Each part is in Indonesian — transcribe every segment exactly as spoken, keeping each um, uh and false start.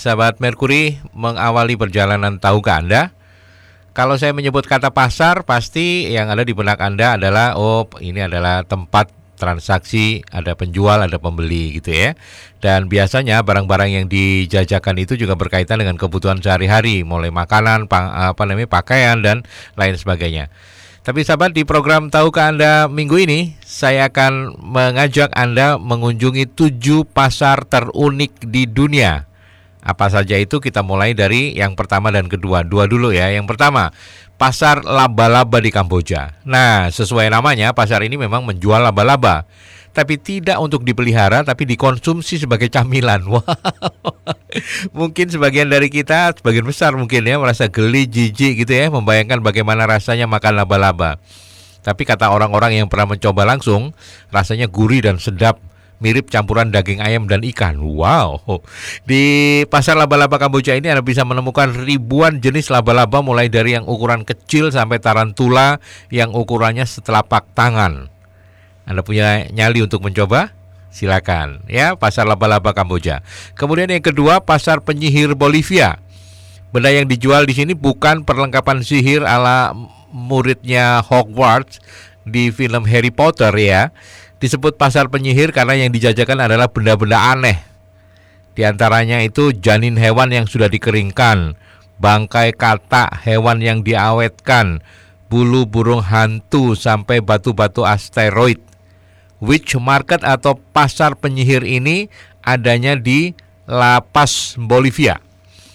sahabat Merkuri, mengawali perjalanan tahukah Anda? Kalau saya menyebut kata pasar, pasti yang ada di benak Anda adalah, oh ini adalah tempat transaksi, ada penjual, ada pembeli gitu ya. Dan biasanya barang-barang yang dijajakan itu juga berkaitan dengan kebutuhan sehari-hari, mulai makanan, apa namanya, pakaian, dan lain sebagainya. Tapi sahabat, di program Tahukah Anda minggu ini, saya akan mengajak Anda mengunjungi tujuh pasar terunik di dunia. Apa saja itu? Kita mulai dari yang pertama dan kedua. Dua dulu ya. Yang pertama, pasar laba-laba di Kamboja. Nah, sesuai namanya, pasar ini memang menjual laba-laba. Tapi tidak untuk dipelihara, tapi dikonsumsi sebagai camilan. Wow. Mungkin sebagian dari kita, sebagian besar mungkin ya, merasa geli, jijik gitu ya, membayangkan bagaimana rasanya makan laba-laba. Tapi kata orang-orang yang pernah mencoba langsung, rasanya gurih dan sedap. Mirip campuran daging ayam dan ikan. Wow. Di pasar laba-laba Kamboja ini Anda bisa menemukan ribuan jenis laba-laba, mulai dari yang ukuran kecil sampai tarantula yang ukurannya setelapak tangan. Anda punya nyali untuk mencoba? Silakan ya, pasar laba-laba Kamboja. Kemudian yang kedua, pasar penyihir Bolivia. Benda yang dijual di sini bukan perlengkapan sihir ala muridnya Hogwarts di film Harry Potter ya. Disebut pasar penyihir karena yang dijajakan adalah benda-benda aneh. Di antaranya itu janin hewan yang sudah dikeringkan, bangkai katak hewan yang diawetkan, bulu burung hantu sampai batu-batu asteroid. Witch market atau pasar penyihir ini adanya di La Paz, Bolivia.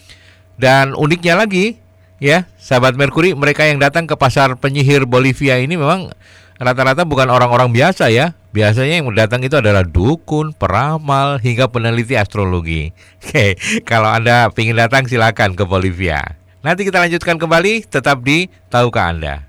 Dan uniknya lagi, ya, sahabat Merkuri, mereka yang datang ke pasar penyihir Bolivia ini memang rata-rata bukan orang-orang biasa ya. Biasanya yang datang itu adalah dukun, peramal, hingga peneliti astrologi. Oke, kalau Anda ingin datang silakan ke Bolivia. Nanti kita lanjutkan kembali, tetap di Tahukah Anda.